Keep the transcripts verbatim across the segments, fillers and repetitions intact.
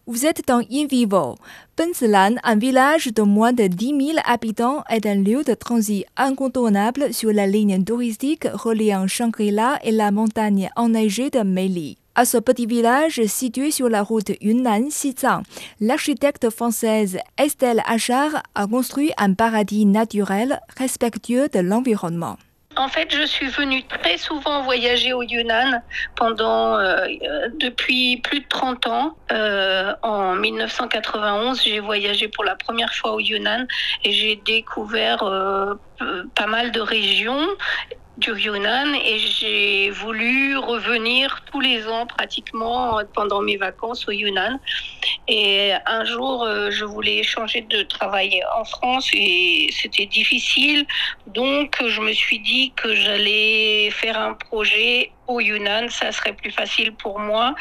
Vous êtes dans In Vivo. Benzilan, un village de moins de dix mille habitants, est un lieu de transit incontournable sur la ligne touristique reliant Shangri-La et la montagne enneigée de Meili. À ce petit village situé sur la route Yunnan-Xizang, l'architecte française Estelle Achard a construit un paradis naturel respectueux de l'environnement. En fait, je suis venue très souvent voyager au Yunnan pendant euh, depuis plus de trente ans. Euh, en mille neuf cent quatre-vingt-onze, j'ai voyagé pour la première fois au Yunnan et j'ai découvert euh, pas mal de régions du Yunnan et j'ai voulu revenir tous les ans pratiquement pendant mes vacances au Yunnan. Et un jour, je voulais changer de travail en France et c'était difficile. Donc, je me suis dit que j'allais faire un projet au Yunnan. Ça serait plus facile pour moi,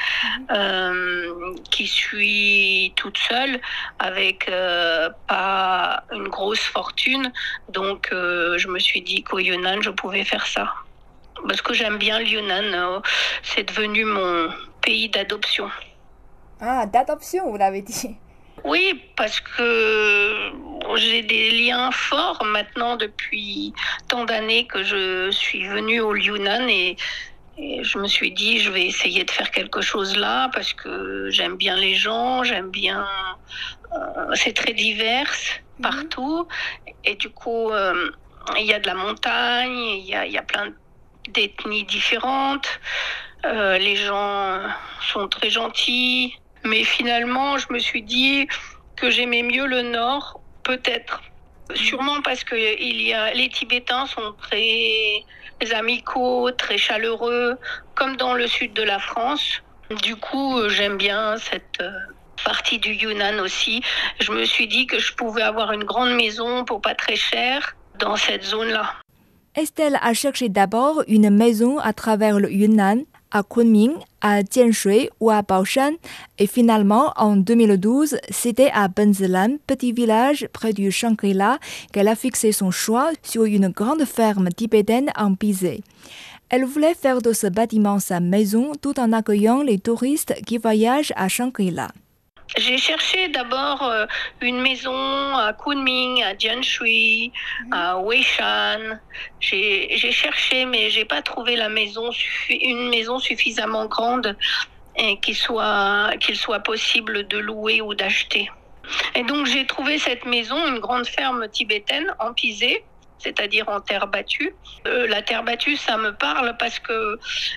euh, qui suis toute seule, avec euh, pas une grosse fortune. Donc, euh, je me suis dit qu'au Yunnan, je pouvais faire ça. Parce que j'aime bien le Yunnan. Euh, c'est devenu mon pays d'adoption. Ah, d'adoption, vous l'avez dit. Oui, parce que j'ai des liens forts maintenant depuis tant d'années que je suis venue au Yunnan et, et je me suis dit je vais essayer de faire quelque chose là parce que j'aime bien les gens, j'aime bien... Euh, c'est très divers partout et du coup euh, il y a de la montagne, il y a, il y a plein d'ethnies différentes, euh, les gens sont très gentils. Mais finalement, je me suis dit que j'aimais mieux le Nord, peut-être. Sûrement parce que il y a, les Tibétains sont très amicaux, très chaleureux, comme dans le sud de la France. Du coup, j'aime bien cette partie du Yunnan aussi. Je me suis dit que je pouvais avoir une grande maison pour pas très cher dans cette zone-là. Estelle a cherché d'abord une maison à travers le Yunnan, à Kunming, à Jianshui ou à Baoshan, et finalement, en deux mille douze, c'était à Benzilan, petit village près du Shangri-La, qu'elle a fixé son choix sur une grande ferme tibétaine en pisé. Elle voulait faire de ce bâtiment sa maison tout en accueillant les touristes qui voyagent à Shangri-La. J'ai cherché d'abord euh, une maison à Kunming, à Jianshui, mmh. à Weishan. J'ai, j'ai cherché, mais j'ai pas trouvé la maison, une maison suffisamment grande et qu'il soit, qu'il soit possible de louer ou d'acheter. Et donc j'ai trouvé cette maison, une grande ferme tibétaine en pisé, c'est-à-dire en terre battue. Euh, la terre battue, ça me parle parce que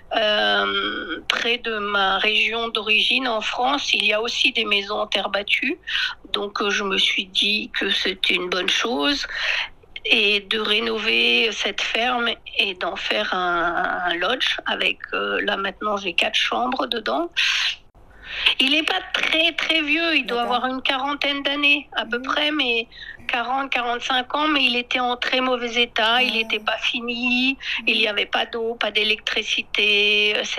euh, près de ma région d'origine, en France, il y a aussi des maisons en terre battue. Donc euh, je me suis dit que c'était une bonne chose et de rénover cette ferme et d'en faire un, un lodge avec, euh, là maintenant j'ai quatre chambres dedans. Il n'est pas très très vieux, il doit D'accord. avoir une quarantaine d'années à peu mmh. près, mais quarante à quarante-cinq ans, mais il était en très mauvais état, mmh. il n'était pas fini, mmh. il n'y avait pas d'eau, pas d'électricité.